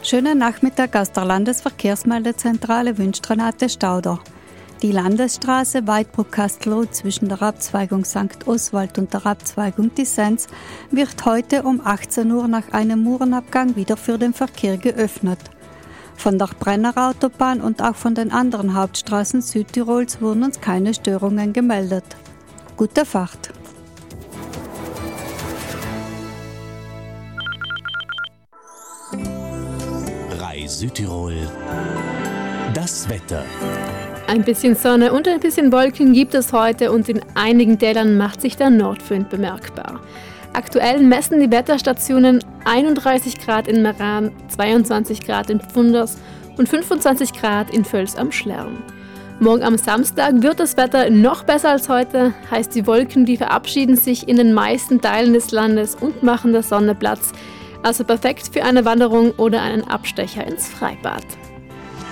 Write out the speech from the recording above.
Schönen Nachmittag aus der Landesverkehrsmeldezentrale wünscht Renate Stauder. Die Landesstraße Weidbruck-Kastelruth zwischen der Abzweigung St. Oswald und der Abzweigung Disenz wird heute um 18 Uhr nach einem Murenabgang wieder für den Verkehr geöffnet. Von der Brenner Autobahn und auch von den anderen Hauptstraßen Südtirols wurden uns keine Störungen gemeldet. Gute Fahrt! Südtirol. Das Wetter. Ein bisschen Sonne und ein bisschen Wolken gibt es heute und in einigen Tälern macht sich der Nordwind bemerkbar. Aktuell messen die Wetterstationen 31 Grad in Meran, 22 Grad in Pfunders und 25 Grad in Völs am Schlern. Morgen am Samstag wird das Wetter noch besser als heute, heißt die Wolken, die verabschieden sich in den meisten Teilen des Landes und machen der Sonne Platz. Also perfekt für eine Wanderung oder einen Abstecher ins Freibad.